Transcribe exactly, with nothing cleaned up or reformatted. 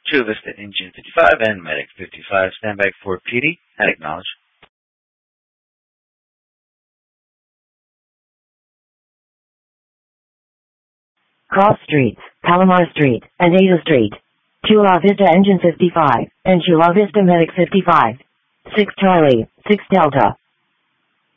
Chula Vista Engine fifty-five and Medic fifty-five, stand by for P D and acknowledge. Cross Streets, Palomar Street, and Ada Street. Chula Vista Engine fifty-five, and Chula Vista Medic fifty-five. six Charlie, six Delta.